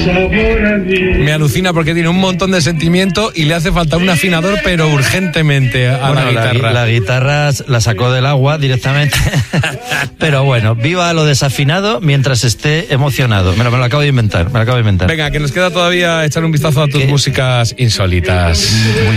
Me alucina porque tiene un montón de sentimiento y le hace falta un afinador, pero urgentemente a la guitarra. La guitarra la sacó del agua directamente. Pero bueno, viva lo desafinado mientras esté emocionado. Me lo acabo de inventar. Venga, que nos queda todavía echar un vistazo a tus músicas insólitas. Muy